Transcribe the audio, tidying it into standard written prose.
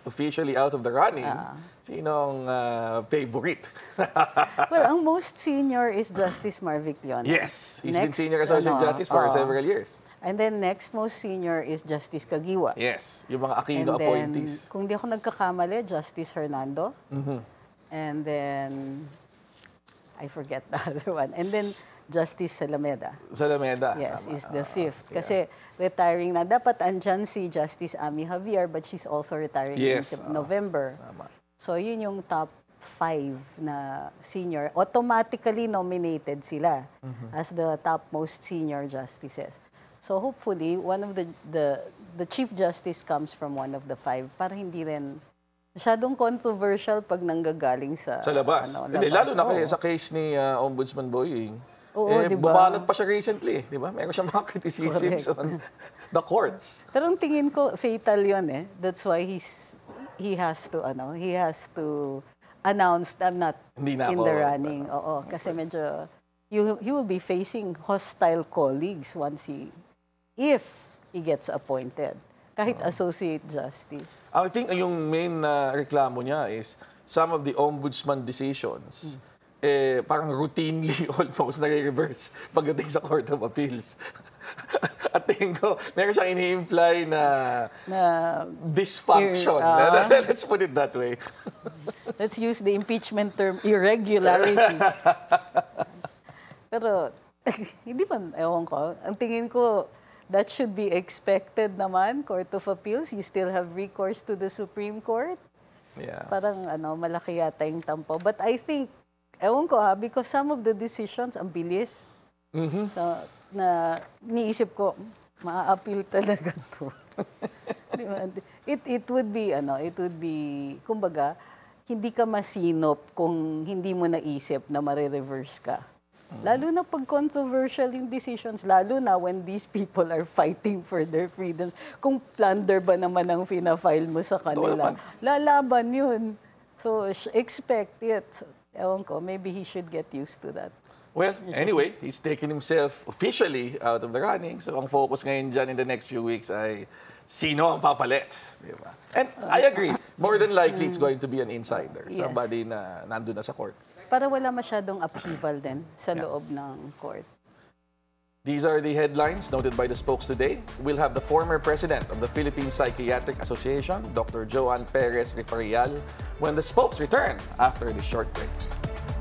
officially out of the running, sinong favorite? Well, ang most senior is Justice Marvic Leon. Yes, he's been senior associate justice for several years. And then next most senior is Justice Kagiwa. Yes, yung mga Aquino And then, appointees. kung di ako nagkakamali, Justice Hernando. And then, I forget the other one. And then, Justice Salameda. Salameda. Yes, tama. is the fifth. Kasi retiring na. Dapat andyan si Justice Amy Javier, but she's also retiring in November. Tama. So, yun yung top 5 na senior. Automatically nominated sila as the top most senior justices. So, hopefully, one of the Chief Justice comes from one of the 5 para hindi rin masyadong controversial pag nanggagaling sa labas. labas. Hindi, lalo na kaya sa case ni Ombudsman Boying. Diba? Bumanat pa siya recently, di ba? Meron siya mga criticisms on the courts. Pero ang tingin ko, fatal yun eh. That's why he has to announce I'm not in the running. Oo, kasi medyo, he will be facing hostile colleagues if he gets appointed. Kahit associate justice. I think yung main reklamo niya is some of the ombudsman decisions parang routinely almost nare-reverse pagdating sa Court of Appeals. At tingin ko, meron siyang ini-imply na dysfunction. Let's put it that way. Let's use the impeachment term, irregularity. Pero, hindi pa, ewan ko. Ang tingin ko, that should be expected naman, Court of Appeals. You still have recourse to the Supreme Court. Yeah. Parang malaki yata yung tampo. But I think, ewan ko because some of the decisions, ang bilis. So, niisip ko, maa-appeal talaga to. It would be, kumbaga, hindi ka masinop kung hindi mo naisip na marireverse ka. Lalo na pag controversial yung decisions, lalo na when these people are fighting for their freedoms. Kung plunder ba naman ang fina-file mo sa kanila, lalaban yun. So, expect it. Ewan ko, maybe he should get used to that. Well, anyway, he's taken himself officially out of the running. So, ang focus ngayon dyan in the next few weeks ay sino ang papalit. Diba? And I agree, more than likely it's going to be an insider. Yes. Somebody na nandun na sa court. Para wala masyadong upheaval din sa loob ng court. These are the headlines noted by the spokes today. We'll have the former president of the Philippine Psychiatric Association, Dr. Joan Perez Rifarial, when the spokes return after this short break.